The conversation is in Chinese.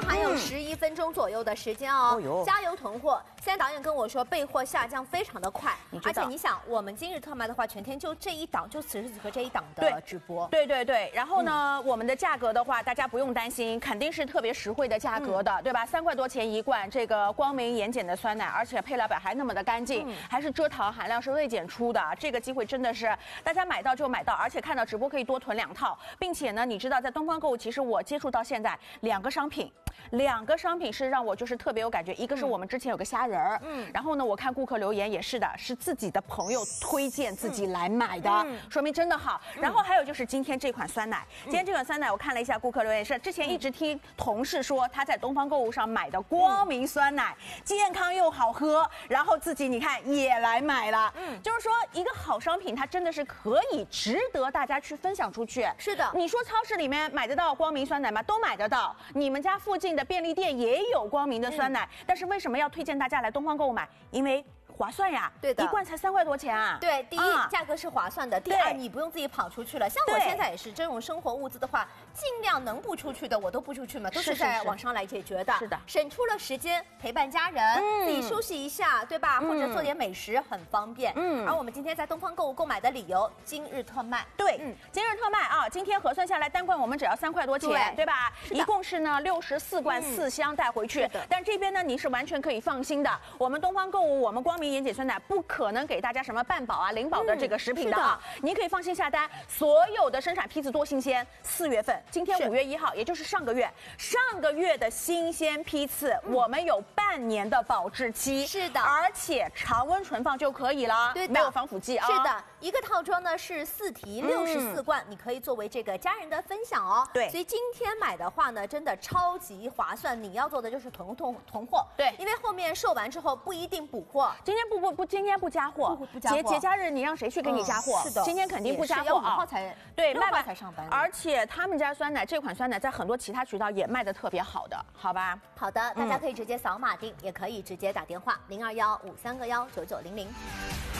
还有11分钟左右的时间哦，加油囤货！现在导演跟我说备货下降非常的快，而且你想，我们今日特卖的话，全天就这一档，就此时此刻这一档的直播。 对。然后呢，我们的价格的话，大家不用担心，肯定是特别实惠的价格的，对吧？3块多钱一罐这个光明盐碱的酸奶，而且配料表还那么的干净，还是蔗糖含量是未检出的，这个机会真的是大家买到就买到，而且看到直播可以多囤2套，并且呢，你知道在东方购物，其实我接触到现在2个商品是让我就是特别有感觉，一个是我们之前有个虾仁儿，然后呢，我看顾客留言也是的，是自己的朋友推荐自己来买的，说明真的好。然后还有就是今天这款酸奶，今天这款酸奶我看了一下顾客留言是之前一直听同事说他在东方购物上买的光明酸奶，健康又好喝，然后自己你看也来买了，就是说一个好商品它真的是可以值得大家去分享出去。 是的， 你说超市里面买得到光明酸奶吗？都买得到，你们家附近的便利店也有光明的酸奶，但是为什么要推荐大家来东方购物买？因为划算呀， 对的， 一罐才3块多钱啊。 对，第一，价格是划算的；第二，你不用自己跑出去了。像我现在也是这种生活物资的话，尽量能不出去的我都不出去嘛，都是在网上来解决的。 是的， 省出了时间陪伴家人，自己休息一下，对吧？或者做点美食，很方便。而我们今天在东方购物购买的理由，今日特卖。 对，今日特卖啊，今天核算下来单罐我们只要3块多钱，对吧？一共是呢64罐4箱带回去。但这边呢，你是完全可以放心的，我们东方购物，我们光明盐碱酸奶不可能给大家什么半保啊、零保的这个食品的啊，您可以放心下单。所有的生产批次多新鲜，4月份，今天5月1号，也就是上个月的新鲜批次，我们有半年的保质期， 是的， 而且常温存放就可以了， 对的， 没有防腐剂啊。 是的，一个套装呢是4提64罐，你可以作为这个家人的分享哦。 对， 所以今天买的话呢，真的超级划算。你要做的就是囤货， 对， 因为后面售完之后不一定补货。 今天不加货，节假日你让谁去给你加货？ 是的， 今天肯定不加货啊。 5号才对 ，6号才上班。 而且他们家酸奶这款酸奶在很多其他渠道也卖的特别好的，好吧？ 好的，大家可以直接扫码订，也可以直接打电话0215319900。